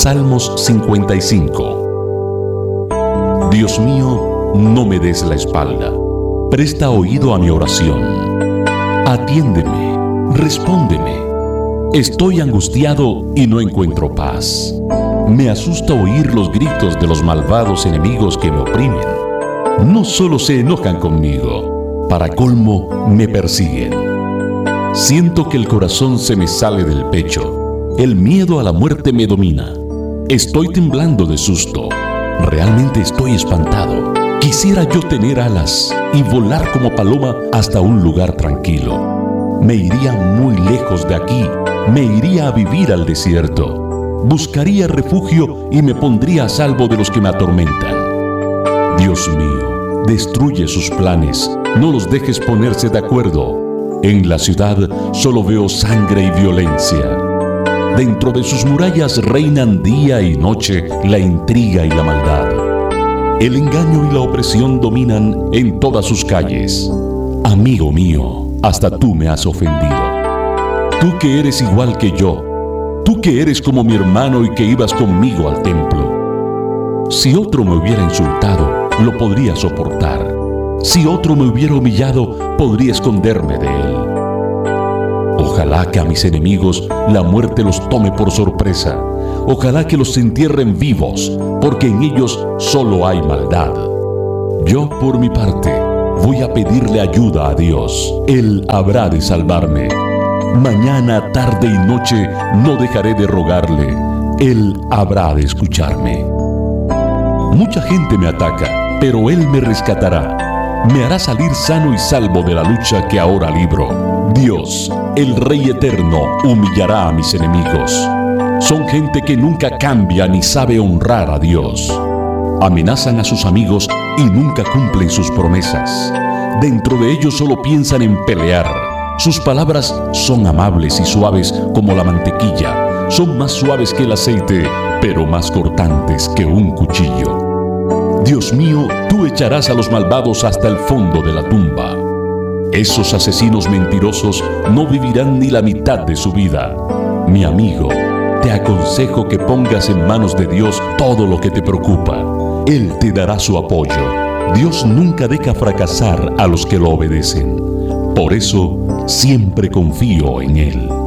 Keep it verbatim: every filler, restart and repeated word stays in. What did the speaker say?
Salmos cincuenta y cinco. Dios mío, no me des la espalda. Presta oído a mi oración. Atiéndeme, respóndeme. Estoy angustiado y no encuentro paz. Me asusta oír los gritos de los malvados enemigos que me oprimen. No solo se enojan conmigo, para colmo me persiguen. Siento que el corazón se me sale del pecho. El miedo a la muerte me domina. Estoy temblando de susto. Realmente estoy espantado. Quisiera yo tener alas y volar como paloma hasta un lugar tranquilo. Me iría muy lejos de aquí. Me iría a vivir al desierto. Buscaría refugio y me pondría a salvo de los que me atormentan. Dios mío, destruye sus planes. No los dejes ponerse de acuerdo. En la ciudad solo veo sangre y violencia. Dentro de sus murallas reinan día y noche la intriga y la maldad. El engaño y la opresión dominan en todas sus calles. Amigo mío, hasta tú me has ofendido. Tú que eres igual que yo, tú que eres como mi hermano y que ibas conmigo al templo. Si otro me hubiera insultado, lo podría soportar. Si otro me hubiera humillado, podría esconderme de él. Ojalá que a mis enemigos la muerte los tome por sorpresa. Ojalá que los entierren vivos, porque en ellos solo hay maldad. Yo, por mi parte, voy a pedirle ayuda a Dios. Él habrá de salvarme. Mañana, tarde y noche no dejaré de rogarle. Él habrá de escucharme. Mucha gente me ataca, pero Él me rescatará. Me hará salir sano y salvo de la lucha que ahora libro. Dios, el Rey eterno, humillará a mis enemigos. Son gente que nunca cambia ni sabe honrar a Dios. Amenazan a sus amigos y nunca cumplen sus promesas. Dentro de ellos solo piensan en pelear. Sus palabras son amables y suaves como la mantequilla. Son más suaves que el aceite, pero más cortantes que un cuchillo. Dios mío, tú echarás a los malvados hasta el fondo de la tumba. Esos asesinos mentirosos no vivirán ni la mitad de su vida. Mi amigo, te aconsejo que pongas en manos de Dios todo lo que te preocupa. Él te dará su apoyo. Dios nunca deja fracasar a los que lo obedecen. Por eso, siempre confío en Él.